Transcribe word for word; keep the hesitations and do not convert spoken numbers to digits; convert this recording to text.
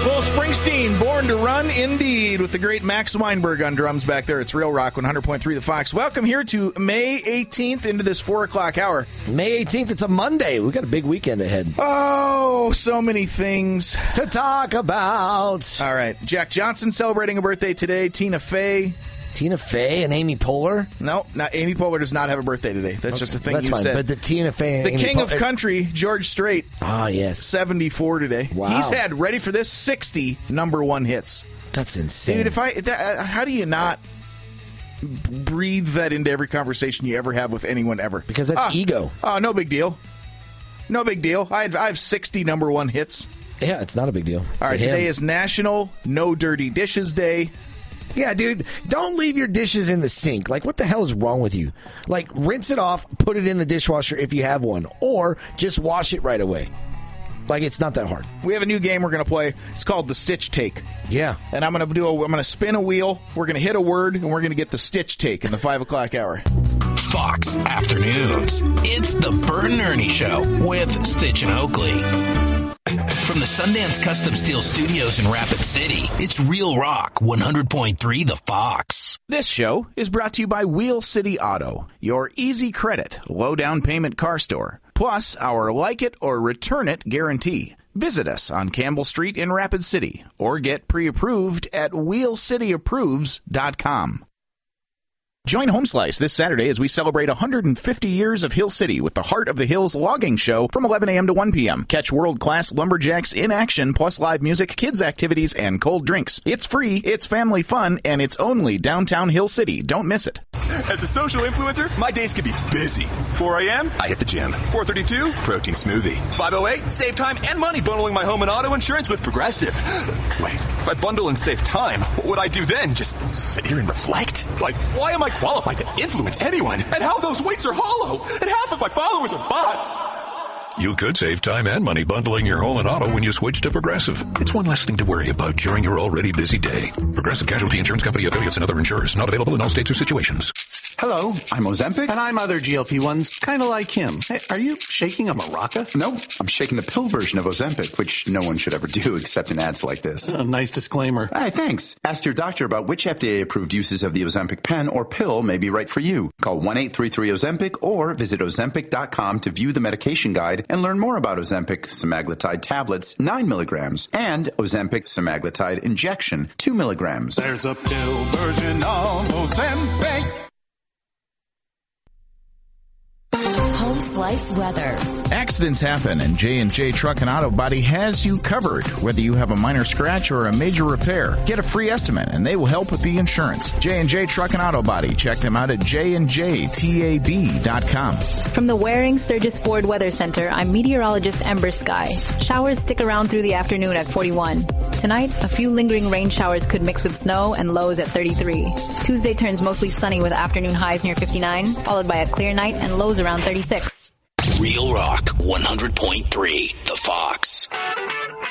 Well, Springsteen, Born to Run, indeed, with the great Max Weinberg on drums back there. It's Real Rock one hundred point three The Fox. Welcome here to May eighteenth into this four o'clock hour. May eighteenth, it's a Monday. We've got a big weekend ahead. Oh, so many things to talk about. All right. Jack Johnson celebrating a birthday today. Tina Fey. Tina Fey and Amy Poehler? No, not, Amy Poehler does not have a birthday today. That's okay. Just a thing That's you fine. said. But the Tina Fey and The Amy king Poehler. of country, George Strait. Ah, yes. seventy-four today. Wow. He's had, ready for this, sixty number one hits. That's insane. Dude, if I, that, uh, how do you not breathe that into every conversation you ever have with anyone ever? Because that's ah, ego. Oh, no big deal. No big deal. I have, I have sixty number one hits. Yeah, it's not a big deal. All right, today is National No Dirty Dishes Day. Yeah, dude, don't leave your dishes in the sink. Like, what the hell is wrong with you? Like, rinse it off, put it in the dishwasher if you have one, or just wash it right away. Like, it's not that hard. We have a new game we're going to play. It's called the Stitch Take. Yeah. And I'm going to do a, I'm going to spin a wheel. We're going to hit a word, and we're going to get the Stitch Take in the five o'clock hour. Fox Afternoons. It's the Bert and Ernie Show with Stitch and Oakley. From the Sundance Custom Steel Studios in Rapid City, it's Real Rock one hundred point three The Fox. This show is brought to you by Wheel City Auto, your easy credit, low down payment car store, plus our like it or return it guarantee. Visit us on Campbell Street in Rapid City or get pre-approved at wheel city approves dot com. Join Homeslice this Saturday as we celebrate one hundred fifty years of Hill City with the Heart of the Hills logging show from eleven a.m. to one p.m. Catch world-class lumberjacks in action, plus live music, kids' activities, and cold drinks. It's free, it's family fun, and it's only downtown Hill City. Don't miss it. As a social influencer, my days can be busy. four a.m., I hit the gym. four thirty-two, protein smoothie. five oh eight, save time and money bundling my home and auto insurance with Progressive. Wait, if I bundle and save time, what would I do then? Just sit here and reflect? Like, why am I qualified to influence anyone? And how those weights are hollow? And half of my followers are bots. You could save time and money bundling your home and auto when you switch to Progressive. It's one less thing to worry about during your already busy day. Progressive Casualty Insurance Company, affiliates, and other insurers. Not available in all states or situations. Hello, I'm Ozempic. And I'm other G L P ones, kind of like him. Hey, are you shaking a maraca? No, I'm shaking the pill version of Ozempic, which no one should ever do except in ads like this. A nice disclaimer. Hey, thanks. Ask your doctor about which F D A-approved uses of the Ozempic pen or pill may be right for you. Call one eight three three Ozempic or visit ozempic dot com to view the medication guide and learn more about Ozempic semaglutide tablets, nine milligrams, and Ozempic semaglutide injection, two milligrams. There's a pill version of Ozempic. Home Slice weather. Accidents happen, and J and J Truck and Auto Body has you covered. Whether you have a minor scratch or a major repair, get a free estimate, and they will help with the insurance. J and J Truck and Auto Body. Check them out at j and j tab dot com. From the Waring Sturgis Ford Weather Center, I'm meteorologist Ember Sky. Showers stick around through the afternoon at forty-one. Tonight, a few lingering rain showers could mix with snow and lows at thirty-three. Tuesday turns mostly sunny with afternoon highs near fifty-nine, followed by a clear night and lows around thirty-six. Real Rock one hundred point three The Fox.